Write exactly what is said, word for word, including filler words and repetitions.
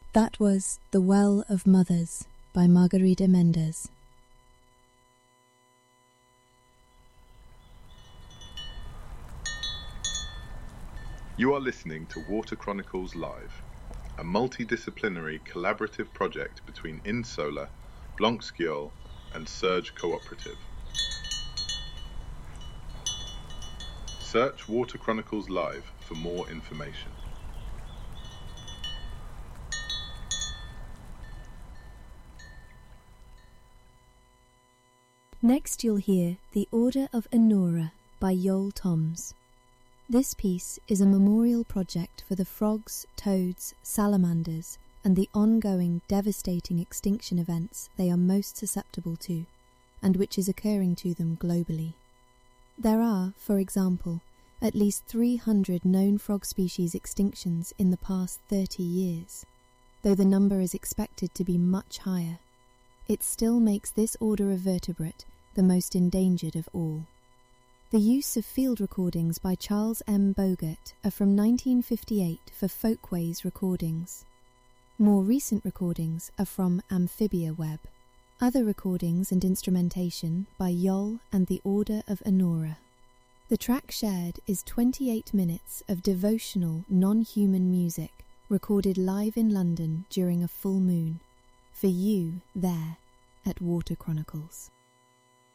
That was The Well of Mothers by Margarida Mendes. You are listening to Water Chronicles Live, a multidisciplinary collaborative project between InSolar, Blanc-Sciol and Surge Cooperative. Search Water Chronicles Live for more information. Next you'll hear The Order of Anura by Yoel Toms. This piece is a memorial project for the frogs, toads, salamanders, and the ongoing devastating extinction events they are most susceptible to, and which is occurring to them globally. There are, for example, at least three hundred known frog species extinctions in the past thirty years. Though the number is expected to be much higher, it still makes this order of vertebrate the most endangered of all. The use of field recordings by Charles M. Bogert are from nineteen fifty-eight for Folkways recordings. More recent recordings are from AmphibiaWeb. Other recordings and instrumentation by Yoel and the Order of Anura. The track shared is twenty-eight minutes of devotional, non-human music recorded live in London during a full moon, for you there at Water Chronicles.